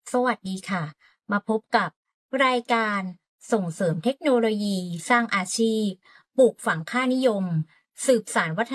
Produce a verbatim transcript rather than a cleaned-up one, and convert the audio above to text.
สวัสดีค่ะ มาพบกับรายการส่งเสริมเทคโนโลยีสร้างอาชีพปลูกฝังค่านิยมสืบสานวัฒ